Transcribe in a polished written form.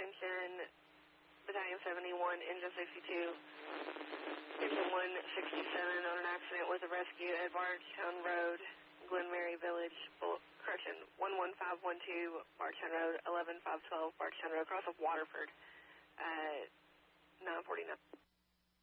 attention, Battalion 71, Engine 62, Engine 167 on an accident with a rescue at Bardstown Road, Glen Mary Village, correction, 11512 Bardstown Road, 11512 Bardstown Road, across of Waterford, 949.